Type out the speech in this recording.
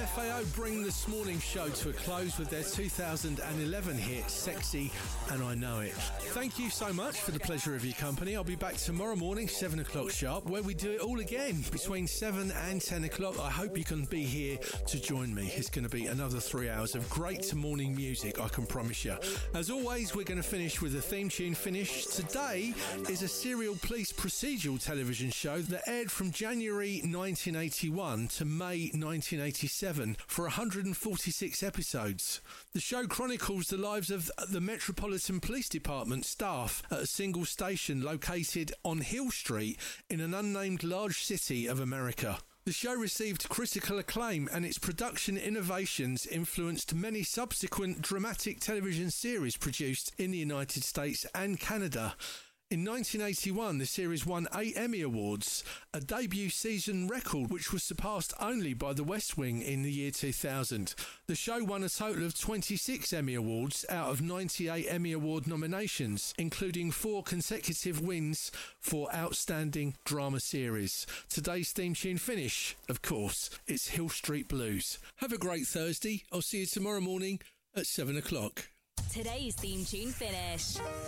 LMFAO bring this morning's show to a close with their 2011 hit, Sexy and I Know It. Thank you so much for the pleasure of your company. I'll be back tomorrow morning, 7 o'clock sharp, where we do it all again between 7 and 10 o'clock. I hope you can be here to join me. It's going to be another 3 hours of great morning music, I can promise you. As always, we're going to finish with a theme tune finish. Today is a serial police procedural television show that aired from January 1981 to May 1987 for 146 episodes. The show chronicles the lives of the Metropolitan Police Department staff at a single station located on Hill Street in an unnamed large city of America. The show received critical acclaim and its production innovations influenced many subsequent dramatic television series produced in the United States and Canada. In 1981, the series won 8 Emmy Awards, a debut season record which was surpassed only by The West Wing in the year 2000. The show won a total of 26 Emmy Awards out of 98 Emmy Award nominations, including 4 consecutive wins for Outstanding Drama Series. Today's theme tune finish, of course, it's Hill Street Blues. Have a great Thursday. I'll see you tomorrow morning at 7 o'clock. Today's theme tune finish.